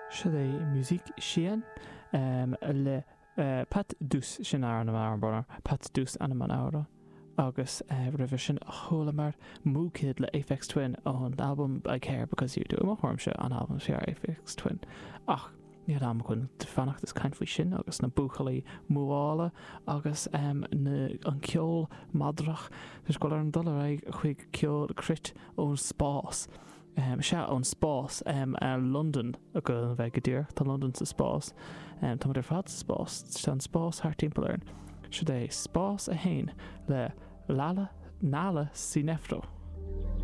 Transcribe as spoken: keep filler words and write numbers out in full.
Se é music sian um, le uh, Pat Dús sin ar an mar bar Pat Dús an man ára agus uh, rih sin cholamar múkid le Aphex Twin an album I Care Because You Do má thormse an album sé Aphex Twin ach ní am chun fannacht is kaint faoi sin agus na buchalaí múála agus um, na, an ceol madrach dus go an dollar ag chuig ceol crit ón spás um, se ón spás um, uh, London a go an bheith godíir tá London sa spás um, tá mar fad sa spás tá an spás haar timpplairn se é spás a hain le lala nála sí nefro